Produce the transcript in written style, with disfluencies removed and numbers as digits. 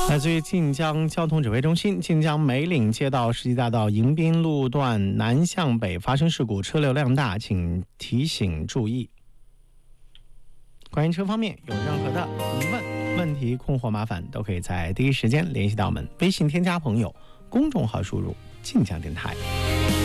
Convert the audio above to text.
来自于晋江交通指挥中心，晋江梅岭街道世纪大道迎宾路段南向北发生事故，车流量大，请提醒注意。关于车方面有任何的疑问、问题、困惑、麻烦，都可以在第一时间联系到我们。微信添加朋友，公众号输入晋江电台。